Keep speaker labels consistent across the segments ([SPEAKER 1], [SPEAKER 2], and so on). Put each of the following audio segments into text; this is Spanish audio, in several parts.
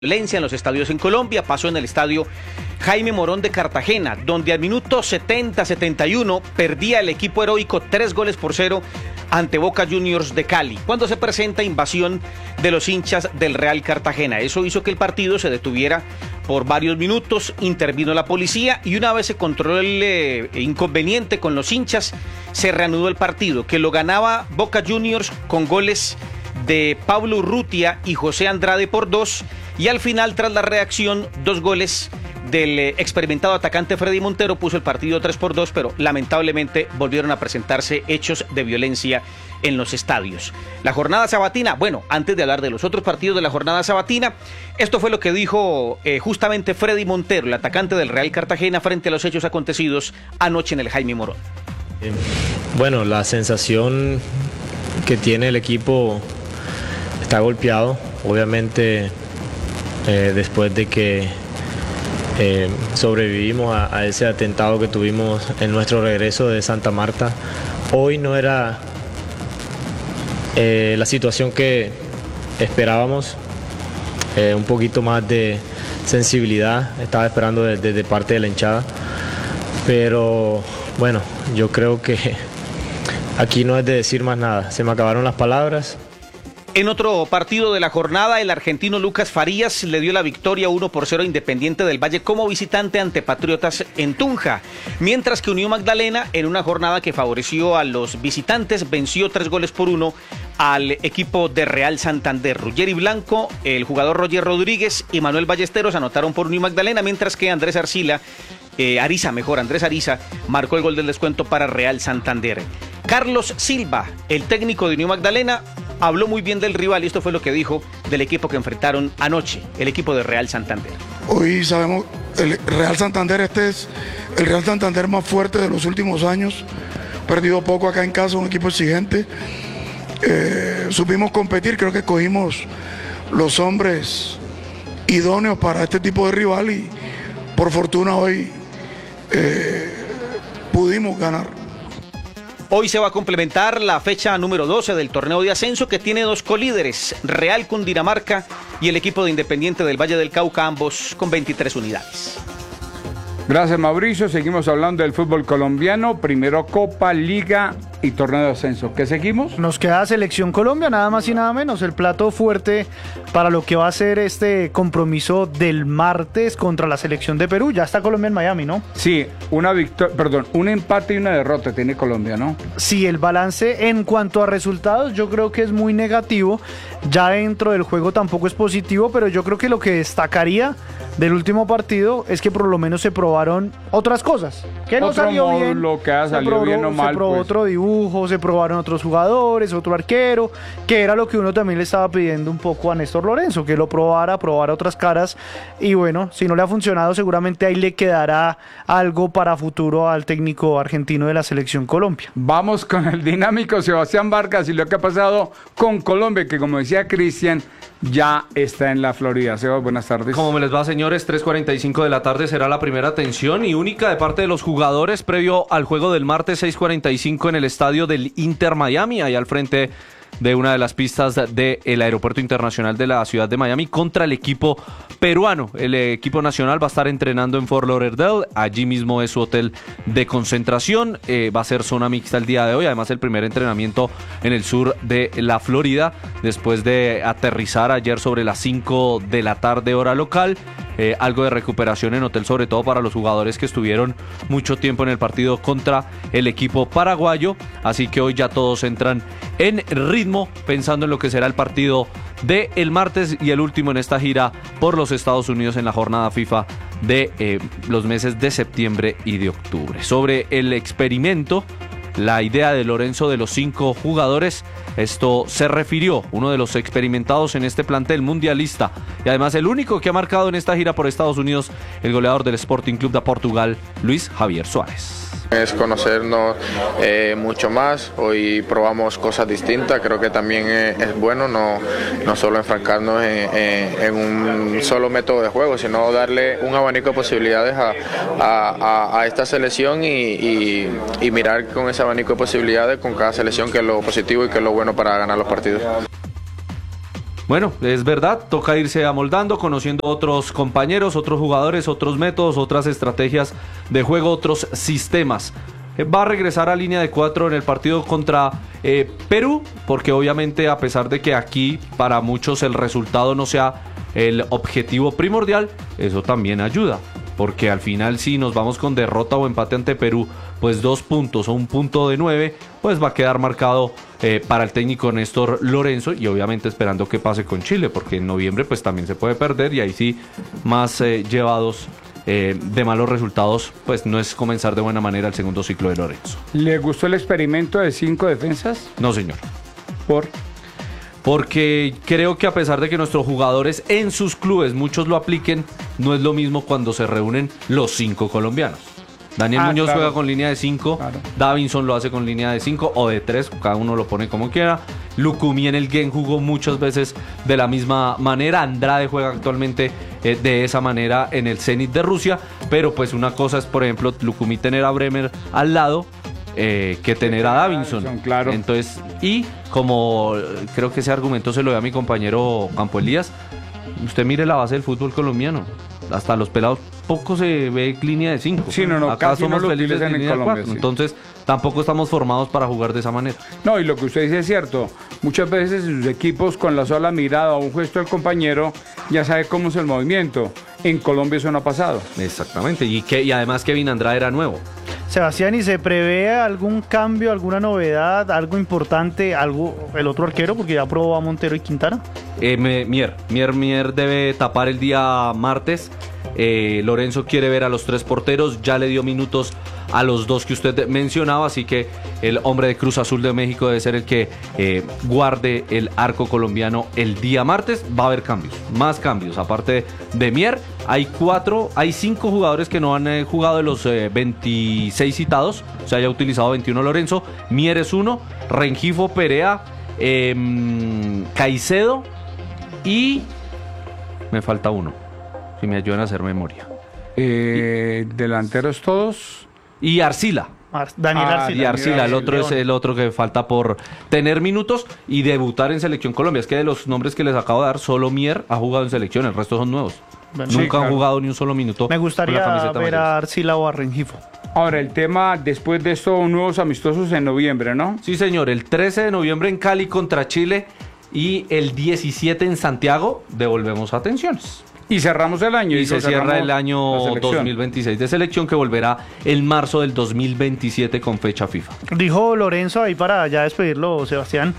[SPEAKER 1] Violencia en los estadios en Colombia. Pasó en el estadio Jaime Morón de Cartagena, donde al minuto 70-71 perdía el equipo heroico 3-0 ante Boca Juniors de Cali, cuando se presenta invasión de los hinchas del Real Cartagena. Eso hizo que el partido se detuviera por varios minutos, intervino la policía y una vez se controló el inconveniente con los hinchas, se reanudó el partido, que lo ganaba Boca Juniors con goles de Pablo Urrutia y José Andrade por 2, y al final, tras la reacción, 2 goles del experimentado atacante Freddy Montero puso el partido 3-2, pero lamentablemente volvieron a presentarse hechos de violencia en los estadios. La jornada sabatina, bueno, antes de hablar de los otros partidos de la jornada sabatina, esto fue lo que dijo justamente Freddy Montero, el atacante del Real Cartagena, frente a los hechos acontecidos anoche en el Jaime Morón.
[SPEAKER 2] Bueno, la sensación que tiene el equipo, está golpeado, obviamente, después de que sobrevivimos a ese atentado que tuvimos en nuestro regreso de Santa Marta. Hoy no era la situación que esperábamos, un poquito más de sensibilidad estaba esperando de parte de la hinchada, pero bueno, yo creo que aquí no es de decir más nada, se me acabaron las palabras.
[SPEAKER 1] En otro partido de la jornada, el argentino Lucas Farías le dio la victoria 1-0 a Independiente del Valle como visitante ante Patriotas en Tunja, mientras que Unión Magdalena, en una jornada que favoreció a los visitantes, venció 3-1 al equipo de Real Santander. Ruggeri Blanco, el jugador Roger Rodríguez y Manuel Ballesteros anotaron por Unión Magdalena, mientras que Andrés Ariza marcó el gol del descuento para Real Santander. Carlos Silva, el técnico de Unión Magdalena, habló muy bien del rival y esto fue lo que dijo del equipo que enfrentaron anoche, el equipo de Real Santander.
[SPEAKER 3] Hoy sabemos, el Real Santander, este es el Real Santander más fuerte de los últimos años, perdido poco acá en casa, un equipo exigente. Supimos competir, creo que cogimos los hombres idóneos para este tipo de rival y por fortuna hoy pudimos ganar.
[SPEAKER 1] Hoy se va a complementar la fecha número 12 del torneo de ascenso, que tiene 2 colíderes, Real Cundinamarca y el equipo de Independiente del Valle del Cauca, ambos con 23 unidades.
[SPEAKER 4] Gracias, Mauricio. Seguimos hablando del fútbol colombiano. Primero Copa, Liga y torneo de ascenso. ¿Qué seguimos?
[SPEAKER 5] Nos queda Selección Colombia, nada más y nada menos. El plato fuerte para lo que va a ser este compromiso del martes contra la selección de Perú. Ya está Colombia en Miami, ¿no?
[SPEAKER 4] Sí, un empate y una derrota tiene Colombia, ¿no?
[SPEAKER 5] Sí, el balance en cuanto a resultados yo creo que es muy negativo. Ya dentro del juego tampoco es positivo, pero yo creo que lo que destacaría del último partido es que por lo menos se probaron otras cosas. Que no
[SPEAKER 4] otro
[SPEAKER 5] salió bien.
[SPEAKER 4] Lo que salió bien o mal.
[SPEAKER 5] Se probó otro dibujo, se probaron otros jugadores, otro arquero, que era lo que uno también le estaba pidiendo un poco a Néstor Lorenzo, que lo probara otras caras. Y bueno, si no le ha funcionado, seguramente ahí le quedará algo para futuro al técnico argentino de la Selección Colombia.
[SPEAKER 4] Vamos con el dinámico Sebastián Vargas y lo que ha pasado con Colombia, que como decía Cristian, ya está en la Florida. Sebas, buenas tardes.
[SPEAKER 6] ¿Cómo me les va, señores? 3:45 de la tarde será la primera atención y única de parte de los jugadores previo al juego del martes 6:45 en el estadio del Inter Miami, ahí al frente de una de las pistas del Aeropuerto Internacional de la ciudad de Miami, contra el equipo peruano. El equipo nacional va a estar entrenando en Fort Lauderdale, allí mismo es su hotel de concentración, va a ser zona mixta el día de hoy, además el primer entrenamiento en el sur de la Florida, después de aterrizar ayer sobre las 5 de la tarde hora local. Algo de recuperación en hotel, sobre todo para los jugadores que estuvieron mucho tiempo en el partido contra el equipo paraguayo, así que hoy ya todos entran en ritmo pensando en lo que será el partido del martes y el último en esta gira por los Estados Unidos en la jornada FIFA de los meses de septiembre y de octubre. Sobre el experimento, la idea de Lorenzo de los 5 jugadores, esto se refirió uno de los experimentados en este plantel mundialista y además el único que ha marcado en esta gira por Estados Unidos, el goleador del Sporting Club de Portugal, Luis Javier Suárez.
[SPEAKER 7] Es conocernos mucho más. Hoy probamos cosas distintas. Creo que también es bueno no solo enfrascarnos en un solo método de juego, sino darle un abanico de posibilidades a esta selección y mirar con ese abanico de posibilidades con cada selección qué es lo positivo y qué es lo bueno para ganar los partidos.
[SPEAKER 6] bueno, es verdad, toca irse amoldando, conociendo otros compañeros, otros jugadores, otros métodos, otras estrategias de juego, otros sistemas. Va a regresar a línea de 4 en el partido contra Perú, porque obviamente a pesar de que aquí para muchos el resultado no sea el objetivo primordial, eso también ayuda, porque al final si nos vamos con derrota o empate ante Perú, pues 2 puntos o 1 punto de 9, pues va a quedar marcado para el técnico Néstor Lorenzo, y obviamente esperando que pase con Chile, porque en noviembre pues también se puede perder, y ahí sí más llevados de malos resultados, pues no es comenzar de buena manera el segundo ciclo de Lorenzo.
[SPEAKER 4] ¿Le gustó el experimento de 5 defensas?
[SPEAKER 6] No, señor.
[SPEAKER 4] Porque
[SPEAKER 6] creo que a pesar de que nuestros jugadores en sus clubes muchos lo apliquen, no es lo mismo cuando se reúnen los 5 colombianos. Daniel Muñoz juega con línea de 5, Davinson lo hace con línea de 5 o de 3, cada uno lo pone como quiera. Lucumí en el Gen jugó muchas veces de la misma manera, Andrade juega actualmente de esa manera en el Zenit de Rusia, pero pues una cosa es, por ejemplo, Lucumí tener a Bremer al lado que tener a Davinson.
[SPEAKER 4] Claro.
[SPEAKER 6] Entonces, y como creo que ese argumento se lo da a mi compañero Campo Elías, usted mire la base del fútbol colombiano, hasta los pelados poco se ve línea de 5.
[SPEAKER 4] Sí, no,
[SPEAKER 6] acá
[SPEAKER 4] casi
[SPEAKER 6] somos
[SPEAKER 4] no lo
[SPEAKER 6] felices
[SPEAKER 4] utilizan
[SPEAKER 6] de
[SPEAKER 4] en
[SPEAKER 6] línea de
[SPEAKER 4] Colombia,
[SPEAKER 6] 4.
[SPEAKER 4] sí.
[SPEAKER 6] Entonces tampoco estamos formados para jugar de esa manera.
[SPEAKER 4] No, y lo que usted dice es cierto. Muchas veces sus equipos, con la sola mirada o un gesto del compañero, ya sabe cómo es el movimiento. En Colombia eso no ha pasado.
[SPEAKER 6] Exactamente, y además Kevin Andrade era nuevo.
[SPEAKER 5] Sebastián, ¿y se prevé algún cambio, alguna novedad, algo importante, el otro arquero, porque ya probó a Montero y Quintana?
[SPEAKER 6] Mier debe tapar el día martes. Lorenzo quiere ver a los 3 porteros, ya le dio minutos a los 2 que usted mencionaba, así que el hombre de Cruz Azul de México debe ser el que guarde el arco colombiano el día martes. Va a haber cambios, más cambios, aparte de Mier, hay 5 jugadores que no han jugado de los 26 citados, o sea, ya ha utilizado 21 Lorenzo. Mier es uno, Rengifo, Perea, Caicedo y me falta uno, si me ayudan a hacer memoria.
[SPEAKER 4] Delanteros todos.
[SPEAKER 6] Y Arcila.
[SPEAKER 5] Daniel Arcila.
[SPEAKER 6] Y Arcila, el otro es el otro que falta por tener minutos y debutar en Selección Colombia. Es que de los nombres que les acabo de dar, solo Mier ha jugado en selección, el resto son nuevos.
[SPEAKER 5] Bueno,
[SPEAKER 6] Nunca han jugado ni un solo minuto.
[SPEAKER 5] Me gustaría
[SPEAKER 6] con la camiseta
[SPEAKER 5] ver
[SPEAKER 6] mayor.
[SPEAKER 5] a Arcila o a Rengifo.
[SPEAKER 4] Ahora, el tema, después de esto, nuevos amistosos en noviembre, ¿no?
[SPEAKER 6] Sí, señor, el 13 de noviembre en Cali contra Chile y el 17 en Santiago devolvemos atenciones.
[SPEAKER 4] Y cerramos el año.
[SPEAKER 6] Y se cierra el año
[SPEAKER 4] la selección.
[SPEAKER 6] 2026 de selección, que volverá en marzo del 2027 con fecha FIFA.
[SPEAKER 5] Dijo Lorenzo, ahí para ya despedirlo, Sebastián,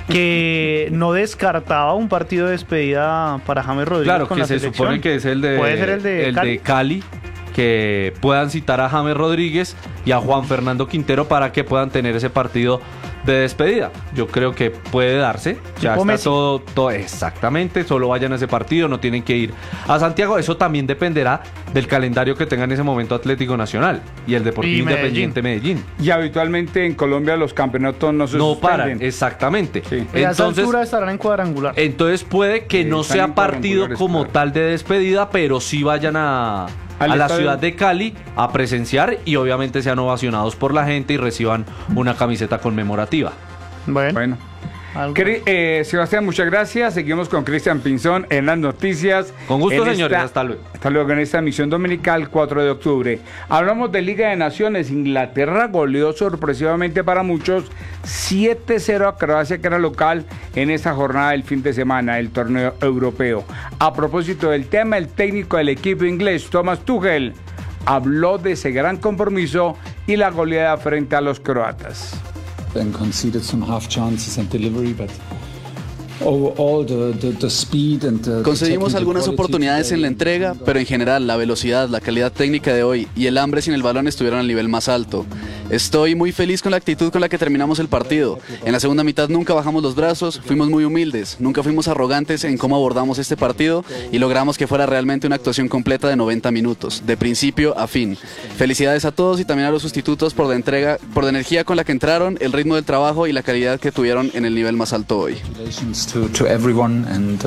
[SPEAKER 5] que no descartaba un partido de despedida para James Rodríguez.
[SPEAKER 6] Claro,
[SPEAKER 5] con
[SPEAKER 6] que
[SPEAKER 5] la
[SPEAKER 6] se
[SPEAKER 5] selección.
[SPEAKER 6] supone que es el de,
[SPEAKER 5] ¿Puede ser el de Cali?
[SPEAKER 6] que puedan citar a James Rodríguez y a Juan Fernando Quintero para que puedan tener ese partido de despedida. Yo creo que puede darse. Ya está
[SPEAKER 5] Messi.
[SPEAKER 6] todo exactamente. Solo vayan a ese partido, no tienen que ir a Santiago. Eso también dependerá del calendario que tenga en ese momento Atlético Nacional y el Deportivo
[SPEAKER 5] Y
[SPEAKER 6] Independiente Medellín.
[SPEAKER 4] Y habitualmente en Colombia los campeonatos no se
[SPEAKER 6] No
[SPEAKER 4] suspenden.
[SPEAKER 6] paran, exactamente.
[SPEAKER 4] Sí.
[SPEAKER 5] Y a esa altura estarán en cuadrangular.
[SPEAKER 6] Entonces puede que
[SPEAKER 4] Sí,
[SPEAKER 6] no
[SPEAKER 4] están
[SPEAKER 6] sea
[SPEAKER 4] en
[SPEAKER 6] partido
[SPEAKER 4] cuadrangulares,
[SPEAKER 6] como
[SPEAKER 4] claro.
[SPEAKER 6] tal de despedida, pero sí vayan a
[SPEAKER 4] Al
[SPEAKER 6] la
[SPEAKER 4] estadio.
[SPEAKER 6] ciudad de Cali a presenciar y obviamente sean ovacionados por la gente y reciban una camiseta conmemorativa.
[SPEAKER 4] Bueno.
[SPEAKER 5] Algo.
[SPEAKER 4] Sebastián, muchas gracias. Seguimos con Cristian Pinzón en las noticias.
[SPEAKER 6] Con gusto,
[SPEAKER 4] En
[SPEAKER 6] señores. Hasta luego.
[SPEAKER 4] Hasta luego en esta emisión dominical 4 de octubre. Hablamos de Liga de Naciones. Inglaterra goleó sorpresivamente para muchos 7-0 a Croacia, que era local en esta jornada del fin de semana del torneo europeo. A propósito del tema, el técnico del equipo inglés, Thomas Tuchel, habló de ese gran compromiso y la goleada frente a los croatas.
[SPEAKER 8] And conceded some half chances and delivery, but overall the speed and the
[SPEAKER 9] Conseguimos
[SPEAKER 8] technical
[SPEAKER 9] algunas
[SPEAKER 8] quality
[SPEAKER 9] oportunidades en la entrega, pero en general la velocidad, la calidad técnica de hoy y el hambre sin el balón estuvieron al nivel más alto. Estoy muy feliz con la actitud con la que terminamos el partido. En la segunda mitad nunca bajamos los brazos, fuimos muy humildes, nunca fuimos arrogantes en cómo abordamos este partido y logramos que fuera realmente una actuación completa de 90 minutos, de principio a fin. Felicidades a todos y también a los sustitutos por la entrega, por la energía con la que entraron, el ritmo del trabajo y la calidad que tuvieron en el nivel más alto hoy.
[SPEAKER 8] to everyone and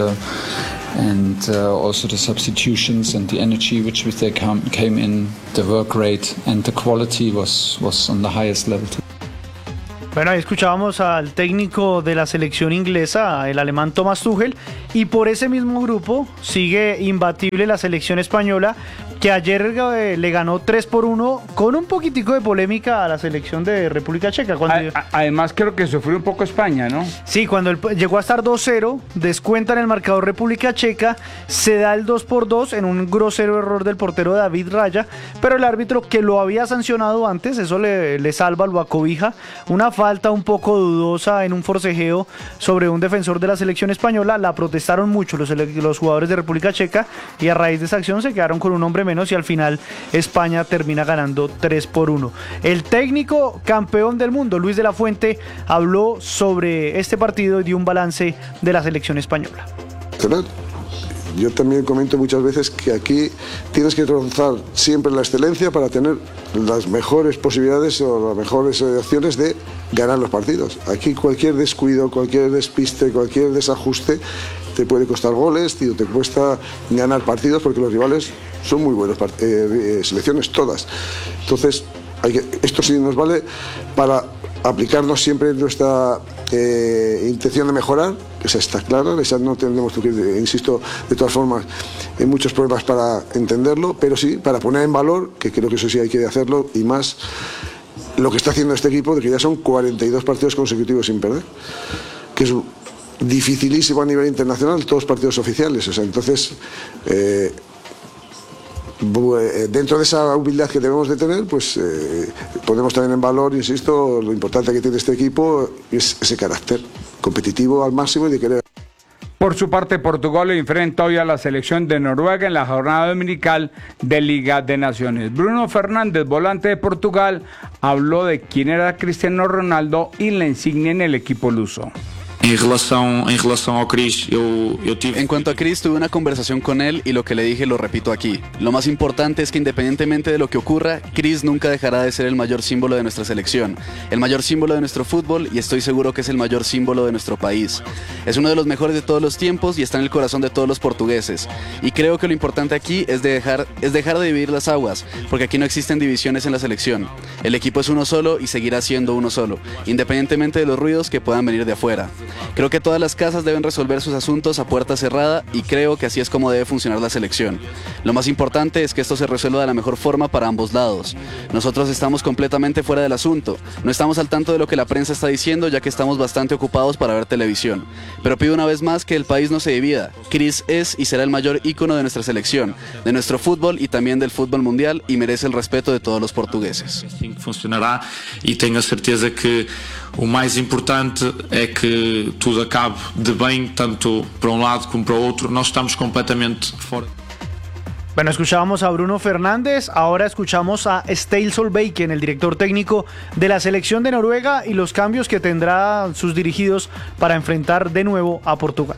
[SPEAKER 8] also the substitutions and the energy which they came in, the work rate and the quality was on the highest level too.
[SPEAKER 5] Bueno, ahí escuchábamos al técnico de la selección inglesa, el alemán Thomas Tuchel, y por ese mismo grupo sigue imbatible la selección española, que ayer le ganó 3-1 con un poquitico de polémica a la selección de República Checa.
[SPEAKER 4] Además creo que sufrió un poco España, ¿no?
[SPEAKER 5] Sí, cuando llegó a estar 2-0, descuentan el marcador República Checa, se da el 2-2 en un grosero error del portero David Raya, pero el árbitro, que lo había sancionado antes, eso le salva, lo acobija. Una falta un poco dudosa en un forcejeo sobre un defensor de la selección española, la protestaron mucho los jugadores de República Checa, y a raíz de esa acción se quedaron con un hombre menos y al final España termina ganando 3-1. El técnico campeón del mundo, Luis de la Fuente, habló sobre este partido y dio un balance de la selección española.
[SPEAKER 10] Yo también comento muchas veces que aquí tienes que rozar siempre la excelencia para tener las mejores posibilidades o las mejores opciones de ganar los partidos. Aquí cualquier descuido, cualquier despiste, cualquier desajuste te puede costar goles, tío, te cuesta ganar partidos, porque los rivales son muy buenos, selecciones todas. Entonces, esto sí nos vale para aplicarnos siempre nuestra intención de mejorar, esa está clara, esa no tendremos que, insisto, de todas formas, hay muchos problemas para entenderlo, pero sí para poner en valor, que creo que eso sí hay que hacerlo, y más lo que está haciendo este equipo, de que ya son 42 partidos consecutivos sin perder, que es dificilísimo a nivel internacional, todos partidos oficiales. O sea, entonces, dentro de esa humildad que debemos de tener, pues ponemos también en valor, insisto, lo importante que tiene este equipo es ese carácter competitivo al máximo y de querer.
[SPEAKER 4] Por su parte, Portugal enfrenta hoy a la selección de Noruega en la jornada dominical de Liga de Naciones. Bruno Fernández, volante de Portugal, habló de quién era Cristiano Ronaldo y la insignia en el equipo luso.
[SPEAKER 11] En relación a Cris,
[SPEAKER 9] En cuanto a Cris, tuve una conversación con él y lo que le dije lo repito aquí. Lo más importante es que independientemente de lo que ocurra, Cris nunca dejará de ser el mayor símbolo de nuestra selección, el mayor símbolo de nuestro fútbol, y estoy seguro que es el mayor símbolo de nuestro país. Es uno de los mejores de todos los tiempos y está en el corazón de todos los portugueses. Y creo que lo importante aquí es dejar de dividir las aguas, porque aquí no existen divisiones en la selección. El equipo es uno solo y seguirá siendo uno solo, independientemente de los ruidos que puedan venir de afuera. Creo que todas las casas deben resolver sus asuntos a puerta cerrada y creo que así es como debe funcionar la selección. Lo más importante es que esto se resuelva de la mejor forma para ambos lados. Nosotros estamos completamente fuera del asunto, no estamos al tanto de lo que la prensa está diciendo, ya que estamos bastante ocupados para ver televisión. Pero pido una vez más que el país no se divida. Cris es y será el mayor ícono de nuestra selección, de nuestro fútbol y también del fútbol mundial, y merece el respeto de todos los portugueses.
[SPEAKER 11] Assim que funcionará, e tenho a certeza que o mais importante é que tudo acabe de bem, tanto para um lado como para o outro. Nós estamos completamente fora.
[SPEAKER 5] Bueno, escuchábamos a Bruno Fernández, ahora escuchamos a Ståle Solbakken, el director técnico de la selección de Noruega, y los cambios que tendrán sus dirigidos para enfrentar de nuevo a Portugal.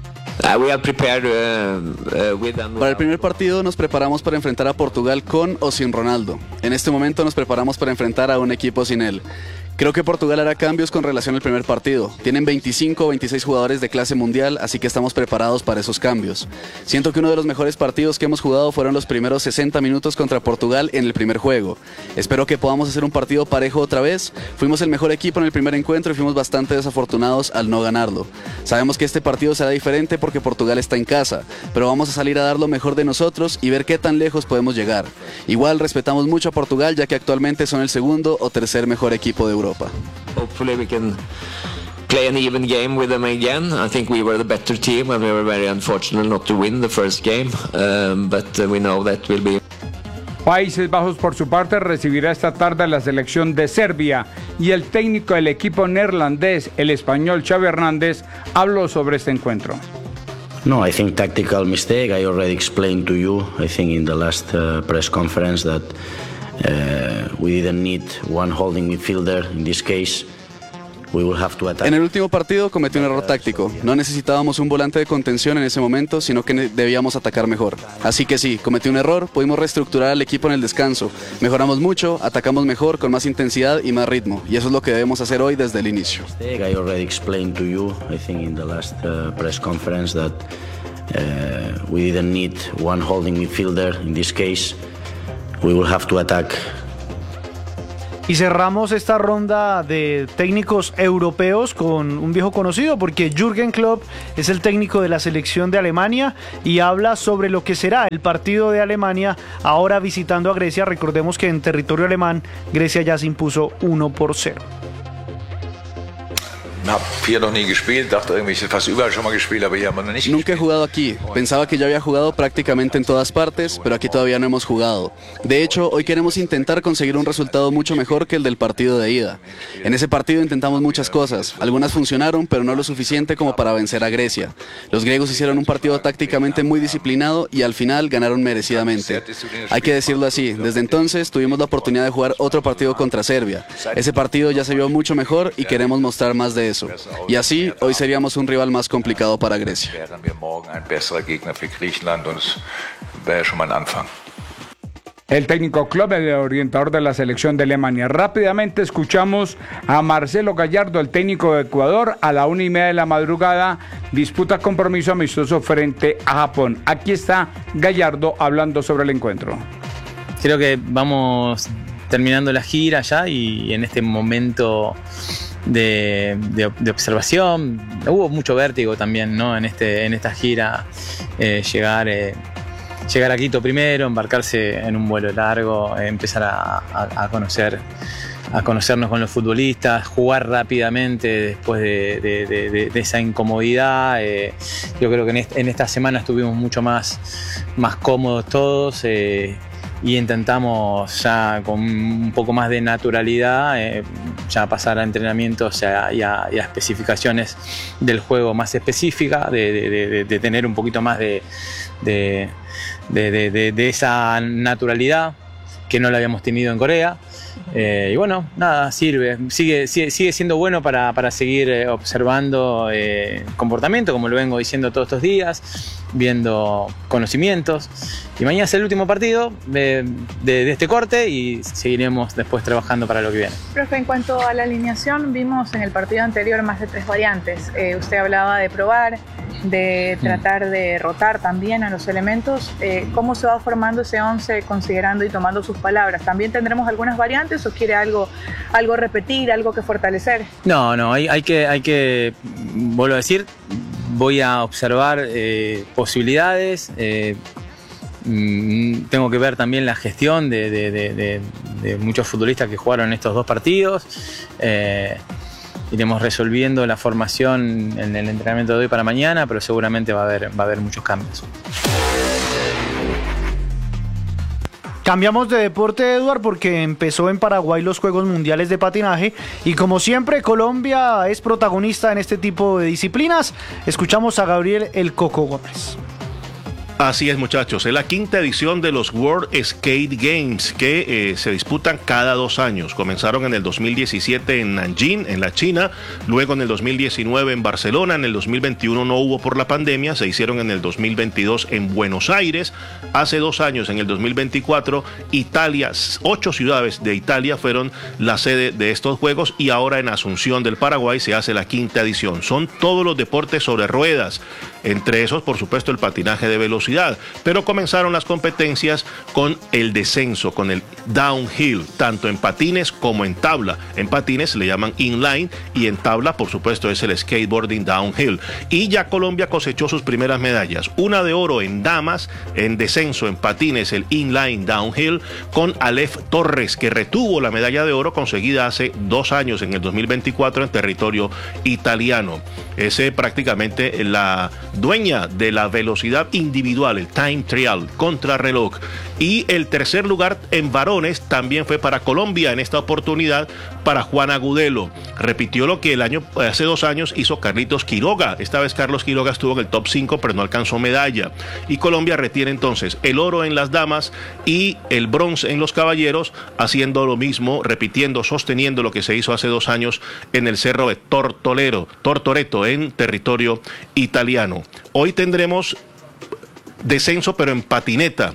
[SPEAKER 9] Para el primer partido nos preparamos para enfrentar a Portugal con o sin Ronaldo. En este momento nos preparamos para enfrentar a un equipo sin él. Creo que Portugal hará cambios con relación al primer partido. Tienen 25 o 26 jugadores de clase mundial, así que estamos preparados para esos cambios. Siento que uno de los mejores partidos que hemos jugado fueron los primeros 60 minutos contra Portugal en el primer juego. Espero que podamos hacer un partido parejo otra vez. Fuimos el mejor equipo en el primer encuentro y fuimos bastante desafortunados al no ganarlo. Sabemos que este partido será diferente porque Portugal está en casa, pero vamos a salir a dar lo mejor de nosotros y ver qué tan lejos podemos llegar. Igual respetamos mucho a Portugal, ya que actualmente son el segundo o tercer mejor equipo de Europa.
[SPEAKER 12] Hopefully we can play an even game with them again. I think we were the better team and we were very unfortunate not to win the first game, but we know that will be.
[SPEAKER 4] Países Bajos, por su parte, recibirá esta tarde a la selección de Serbia, y el técnico del equipo neerlandés, el español Xavi Hernández, habló sobre este encuentro.
[SPEAKER 13] No, I think tactical mistake. I already explained to you, I think in the last press conference, that we didn't need one holding midfielder. In this case, we will have to attack.
[SPEAKER 9] En el último partido cometí un error táctico. No necesitábamos un volante de contención en ese momento, sino que debíamos atacar mejor. Así que sí, cometí un error, pudimos reestructurar al equipo en el descanso. Mejoramos mucho, atacamos mejor, con más intensidad y más ritmo. Y eso es lo que debemos hacer hoy desde el inicio.
[SPEAKER 13] I already explained to you, I think in the last press conference, that we didn't need one holding midfielder. In this case, we will have to attack.
[SPEAKER 5] Y cerramos esta ronda de técnicos europeos con un viejo conocido, porque Jürgen Klopp es el técnico de la selección de Alemania y habla sobre lo que será el partido de Alemania ahora visitando a Grecia. Recordemos que en territorio alemán Grecia ya se impuso 1-0.
[SPEAKER 9] Nunca he jugado aquí. Pensaba que ya había jugado prácticamente en todas partes, pero aquí todavía no hemos jugado. De hecho, hoy queremos intentar conseguir un resultado mucho mejor que el del partido de ida. En ese partido intentamos muchas cosas. Algunas funcionaron, pero no lo suficiente como para vencer a Grecia. Los griegos hicieron un partido tácticamente muy disciplinado y al final ganaron merecidamente. Hay que decirlo así. Desde entonces tuvimos la oportunidad de jugar otro partido contra Serbia. Ese partido ya se vio mucho mejor y queremos mostrar más de eso. Y así, hoy seríamos un rival más complicado para Grecia.
[SPEAKER 4] El técnico Klopp, el orientador de la selección de Alemania. Rápidamente escuchamos a Marcelo Gallardo, el técnico de Ecuador. A la 1:30 de la madrugada disputa compromiso amistoso frente a Japón. Aquí está Gallardo hablando sobre el encuentro.
[SPEAKER 14] Creo que vamos terminando la gira ya y en este momento de observación. Hubo mucho vértigo también, ¿no? En esta gira, llegar a Quito primero, embarcarse en un vuelo largo, empezar a conocernos con los futbolistas, jugar rápidamente después de esa incomodidad. Yo creo que en esta semana estuvimos mucho más cómodos todos. Y intentamos ya con un poco más de naturalidad ya pasar a entrenamientos y a especificaciones del juego más específicas, de tener un poquito más de esa naturalidad que no la habíamos tenido en Corea. Y bueno, nada, sigue siendo bueno para seguir observando comportamiento, como lo vengo diciendo todos estos días, viendo conocimientos. Y mañana es el último partido de este corte y seguiremos después trabajando para lo que viene.
[SPEAKER 15] Profe, en cuanto a la alineación, vimos en el partido anterior más de 3 variantes. Usted hablaba de probar, de tratar de rotar también a los elementos. ¿Cómo se va formando ese 11 considerando y tomando sus palabras? ¿También tendremos algunas variantes o quiere algo repetir, algo que fortalecer?
[SPEAKER 14] No, hay que, vuelvo a decir, voy a observar posibilidades. Tengo que ver también la gestión de muchos futbolistas que jugaron estos 2 partidos. Iremos resolviendo la formación en el entrenamiento de hoy para mañana, pero seguramente va a haber muchos cambios.
[SPEAKER 5] Cambiamos de deporte, Eduard, porque empezó en Paraguay los Juegos Mundiales de Patinaje y como siempre Colombia es protagonista en este tipo de disciplinas. Escuchamos a Gabriel El Coco Gómez.
[SPEAKER 16] Así es, muchachos, es la 5ª edición de los World Skate Games que se disputan cada 2 años. Comenzaron en el 2017 en Nanjing, en la China, luego en el 2019 en Barcelona, en el 2021 no hubo por la pandemia, se hicieron en el 2022 en Buenos Aires, hace 2 años en el 2024 Italia, 8 ciudades de Italia fueron la sede de estos juegos y ahora en Asunción del Paraguay se hace la 5ª edición. Son todos los deportes sobre ruedas, entre esos por supuesto el patinaje de velocidad, pero comenzaron las competencias con el descenso, con el downhill, tanto en patines como en tabla. En patines le llaman inline y en tabla por supuesto es el skateboarding downhill. Y ya Colombia cosechó sus primeras medallas, una de oro en damas, en descenso en patines el inline downhill con Aleph Torres, que retuvo la medalla de oro conseguida hace 2 años en el 2024 en territorio italiano. Es prácticamente la dueña de la velocidad individual, el time trial, contrarreloj. Y el tercer lugar en varones también fue para Colombia, en esta oportunidad para Juan Agudelo. Repitió lo que hace 2 años hizo Carlitos Quiroga. Esta vez Carlos Quiroga estuvo en el top 5, pero no alcanzó medalla. Y Colombia retiene entonces el oro en las damas y el bronce en los caballeros, haciendo lo mismo, repitiendo, sosteniendo lo que se hizo hace 2 años en el cerro de Tortoreto, en territorio italiano. Hoy tendremos descenso, pero en patineta.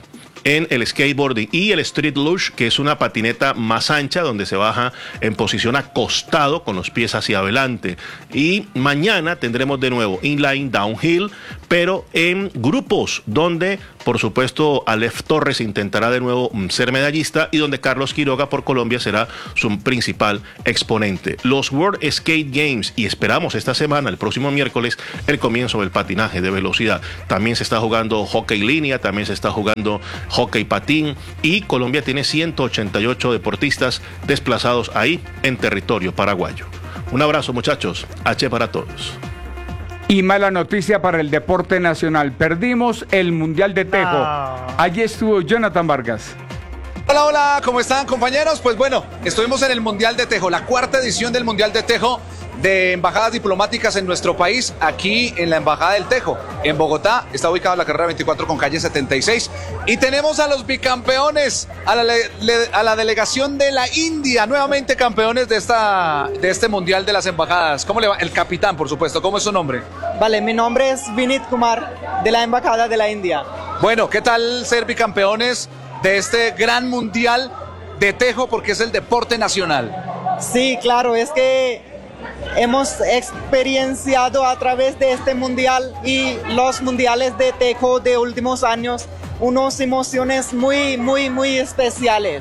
[SPEAKER 16] en el skateboarding y el street luge, que es una patineta más ancha donde se baja en posición acostado con los pies hacia adelante. Y mañana tendremos de nuevo inline, downhill, pero en grupos, donde por supuesto Aleph Torres intentará de nuevo ser medallista y donde Carlos Quiroga por Colombia será su principal exponente. Los World Skate Games, y esperamos esta semana, el próximo miércoles, el comienzo del patinaje de velocidad. También se está jugando hockey línea, también se está jugando hockey patín, y Colombia tiene 188 deportistas desplazados ahí en territorio paraguayo. Un abrazo, muchachos. H para todos.
[SPEAKER 4] Y mala noticia para el deporte nacional. Perdimos el Mundial de Tejo. Allí estuvo Jonathan Vargas.
[SPEAKER 17] Hola, hola, ¿cómo están, compañeros? Pues bueno, estuvimos en el Mundial de Tejo, la cuarta edición del Mundial de Tejo de embajadas diplomáticas en nuestro país, aquí en la Embajada del Tejo, en Bogotá. Está ubicada la carrera 24 con calle 76. Y tenemos a los bicampeones, a la delegación de la India, nuevamente campeones de este Mundial de las Embajadas. ¿Cómo le va? El capitán, por supuesto. ¿Cómo es su nombre?
[SPEAKER 18] Vale, mi nombre es Vinit Kumar, de la Embajada de la India.
[SPEAKER 17] Bueno, ¿qué tal ser bicampeones de este gran Mundial de Tejo, porque es el deporte nacional?
[SPEAKER 18] Sí, claro, es que hemos experienciado a través de este mundial y los mundiales de Tejo de últimos años unas emociones muy, muy, muy especiales.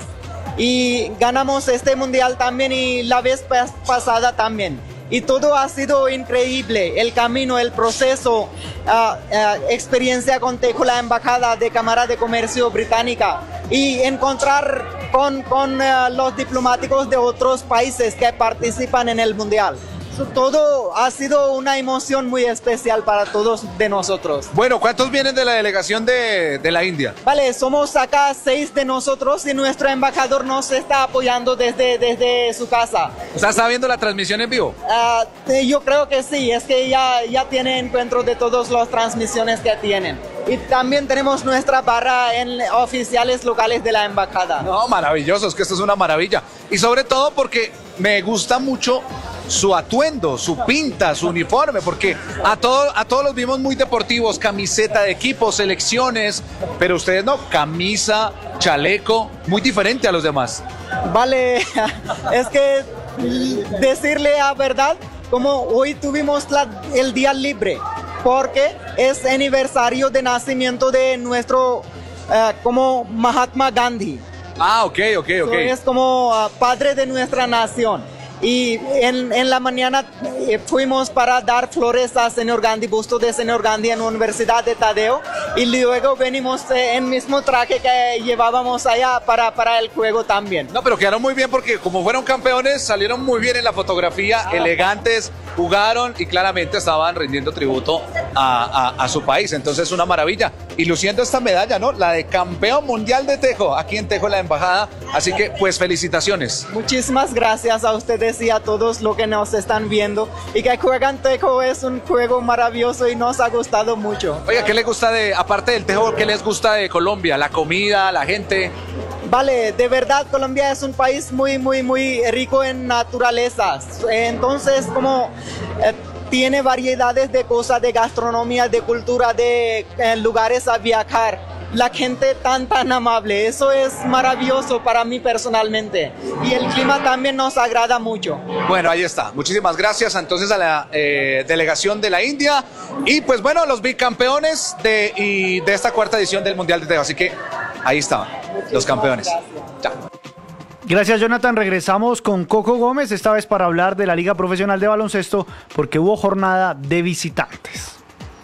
[SPEAKER 18] Y ganamos este mundial también y la vez pasada también. Y todo ha sido increíble, el camino, el proceso, experiencia con Tejo, la embajada de Cámara de Comercio británica, y encontrar con los diplomáticos de otros países que participan en el mundial. Todo ha sido una emoción muy especial para todos de nosotros.
[SPEAKER 17] Bueno, ¿cuántos vienen de la delegación de la India?
[SPEAKER 18] Vale, somos acá 6 de nosotros y nuestro embajador nos está apoyando desde su casa.
[SPEAKER 17] O sea, ¿está viendo la transmisión en vivo?
[SPEAKER 18] Yo creo que sí, es que ya tiene encuentro de todas las transmisiones que tienen. Y también tenemos nuestra barra en oficiales locales de la embajada.
[SPEAKER 17] No, maravilloso, es que esto es una maravilla. Y sobre todo porque me gusta mucho su atuendo, su pinta, su uniforme, porque a todos los vimos muy deportivos, camiseta de equipo, selecciones, pero ustedes no, camisa, chaleco, muy diferente a los demás.
[SPEAKER 18] Vale, es que decirle la verdad, como hoy tuvimos el día libre, porque es aniversario de nacimiento de nuestro como Mahatma Gandhi.
[SPEAKER 17] Ah, ok.
[SPEAKER 18] Es como padre de nuestra nación. Y en la mañana fuimos para dar flores a señor Gandhi, busto de señor Gandhi en la Universidad de Tadeo, y luego venimos en el mismo traje que llevábamos allá para el juego también.
[SPEAKER 17] No, pero quedaron muy bien porque como fueron campeones, salieron muy bien en la fotografía, elegantes, jugaron y claramente estaban rindiendo tributo a su país. Entonces, una maravilla. Y luciendo esta medalla, ¿no? La de campeón mundial de Tejo, aquí en Tejo, la embajada. Así que, pues, felicitaciones.
[SPEAKER 18] Muchísimas gracias a ustedes y a todos los que nos están viendo. Y que juegan Tejo es un juego maravilloso y nos ha gustado mucho.
[SPEAKER 17] Oiga, ¿qué les gusta aparte del Tejo, qué les gusta de Colombia? ¿La comida, la gente?
[SPEAKER 18] Vale, de verdad Colombia es un país muy, muy, muy rico en naturaleza. Entonces, como tiene variedades de cosas, de gastronomía, de cultura, de lugares a viajar. La gente tan amable, eso es maravilloso para mí personalmente. Y el clima también nos agrada mucho.
[SPEAKER 17] Bueno, ahí está. Muchísimas gracias entonces a la delegación de la India. Y pues bueno, los bicampeones de esta cuarta edición del Mundial de Tejo. Así que ahí estaban los campeones. Chao.
[SPEAKER 5] Gracias, Jonathan. Regresamos con Coco Gómez, esta vez para hablar de la Liga Profesional de Baloncesto, porque hubo jornada de visitantes.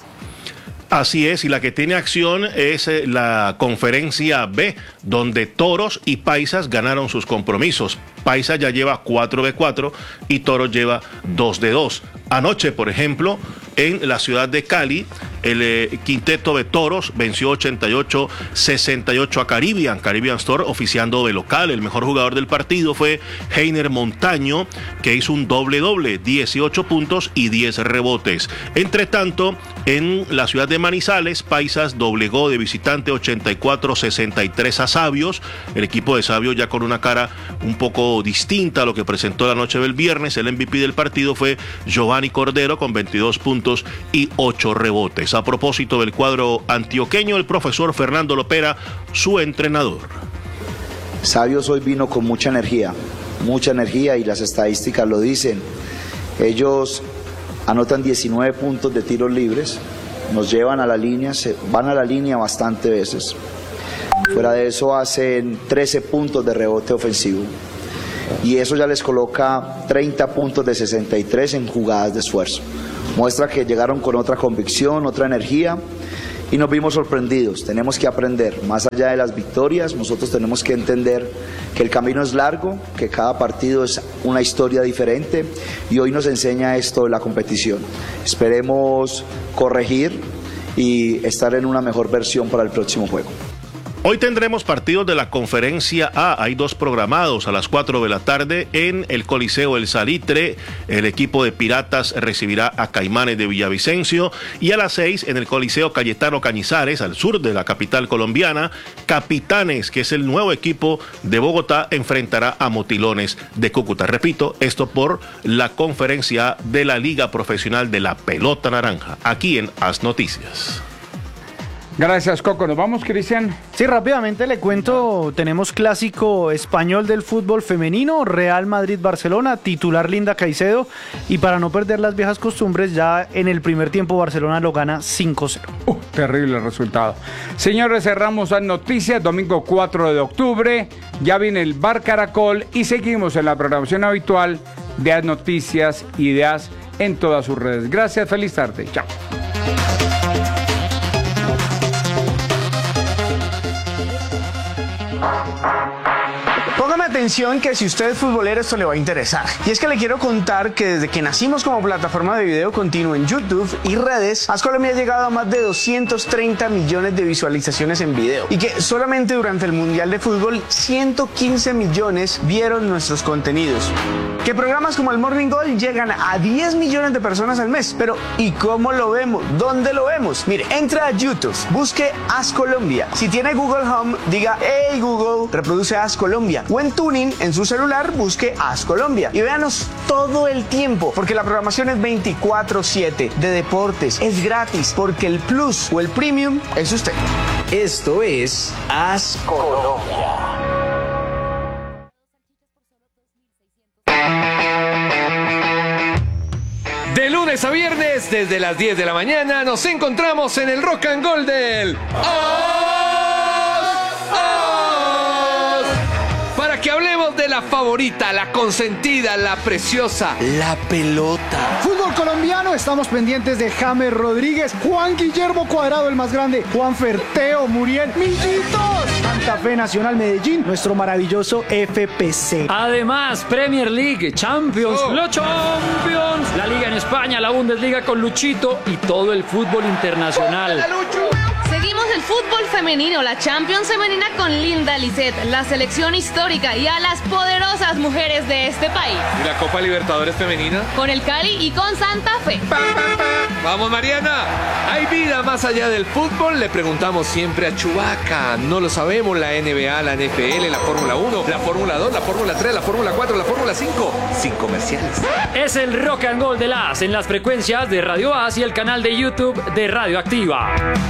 [SPEAKER 16] Así es, y la que tiene acción es la Conferencia B, donde Toros y Paisas ganaron sus compromisos. Paisas ya lleva 4 de 4 y Toros lleva 2 de 2. Anoche, por ejemplo, en la ciudad de Cali, el quinteto de Toros venció 88-68 a Caribbean Store, oficiando de local. El mejor jugador del partido fue Heiner Montaño, que hizo un doble-doble, 18 puntos y 10 rebotes. Entre tanto, en la ciudad de Manizales, Paisas doblegó de visitante 84-63 a Sabios. El equipo de Sabios ya con una cara un poco poco distinta a lo que presentó la noche del viernes. El MVP del partido fue Giovanni Cordero con 22 puntos y 8 rebotes. A propósito del cuadro antioqueño, el profesor Fernando Lopera, su entrenador.
[SPEAKER 19] Sabios hoy vino con mucha energía y las estadísticas lo dicen. Ellos anotan 19 puntos de tiros libres, nos llevan a la línea, van a la línea bastante veces. Fuera de eso hacen 13 puntos de rebote ofensivo y eso ya les coloca 30 puntos de 63 en jugadas de esfuerzo. Muestra que llegaron con otra convicción, otra energía y nos vimos sorprendidos. Tenemos que aprender, más allá de las victorias, nosotros tenemos que entender que el camino es largo, que cada partido es una historia diferente y hoy nos enseña esto de la competición. Esperemos corregir y estar en una mejor versión para el próximo juego.
[SPEAKER 16] Hoy tendremos partidos de la Conferencia A. Hay 2 programados a las 4 de la tarde en el Coliseo El Salitre. El equipo de Piratas recibirá a Caimanes de Villavicencio. Y a las 6 en el Coliseo Cayetano Cañizares, al sur de la capital colombiana, Capitanes, que es el nuevo equipo de Bogotá, enfrentará a Motilones de Cúcuta. Repito, esto por la Conferencia A de la Liga Profesional de la Pelota Naranja, aquí en As Noticias.
[SPEAKER 4] Gracias, Coco. ¿Nos vamos, Cristian?
[SPEAKER 5] Sí, rápidamente le cuento, tenemos clásico español del fútbol femenino, Real Madrid-Barcelona, titular Linda Caicedo, y para no perder las viejas costumbres, ya en el primer tiempo Barcelona lo gana 5-0.
[SPEAKER 4] Terrible resultado. Señores, cerramos las noticias, domingo 4 de octubre, ya viene el Bar Caracol y seguimos en la programación habitual de As Noticias y de As en todas sus redes. Gracias, feliz tarde, chao.
[SPEAKER 20] Póngame atención que si usted es futbolero esto le va a interesar. Y es que le quiero contar que desde que nacimos como plataforma de video continuo en YouTube y redes, As Colombia ha llegado a más de 230 millones de visualizaciones en video. Y que solamente durante el Mundial de Fútbol 115 millones vieron nuestros contenidos. Que programas como el Morning Goal llegan a 10 millones de personas al mes. Pero ¿y cómo lo vemos? ¿Dónde lo vemos? Mire, entra a YouTube, busque As Colombia. Si tiene Google Home, diga "Hey Google, reproduce As Colombia". O en Tuning, en su celular, busque As Colombia. Y véanos todo el tiempo, porque la programación es 24/7 de deportes. Es gratis, porque el Plus o el Premium es usted.
[SPEAKER 21] Esto es As Colombia. De lunes a viernes, desde las 10 de la mañana, nos encontramos en el Rock and Roll del para que hablemos de la favorita, la consentida, la preciosa, la pelota.
[SPEAKER 5] Fútbol colombiano, estamos pendientes de James Rodríguez, Juan Guillermo Cuadrado, el más grande, Juan Ferteo, Muriel, Millitos, Santa Fe, Nacional, Medellín, nuestro maravilloso FPC.
[SPEAKER 22] Además, Premier League, Champions, los Champions, la Liga en España, la Bundesliga con Luchito y todo el fútbol internacional.
[SPEAKER 23] Seguimos el fútbol femenino, la Champions femenina con Linda Lisset, la selección histórica y a las poderosas mujeres de este país.
[SPEAKER 21] ¿Y la Copa Libertadores femenina?
[SPEAKER 23] Con el Cali y con Santa Fe.
[SPEAKER 21] ¡Vamos, Mariana! ¿Hay vida más allá del fútbol? Le preguntamos siempre a Chubaca. No lo sabemos, la NBA, la NFL, la Fórmula 1, la Fórmula 2, la Fórmula 3, la Fórmula 4, la Fórmula 5. Sin comerciales.
[SPEAKER 22] Es el Rock and Roll de As en las frecuencias de Radio As y el canal de YouTube de Radio Activa.